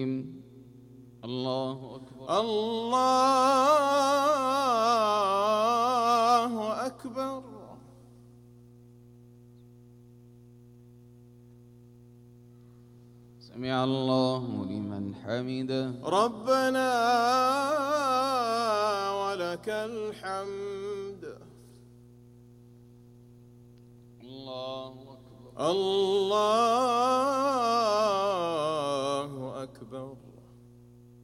الله أكبر. الله أكبر. سمع الله لمن حمده. ربنا ولك الحمد. الله أكبر. الله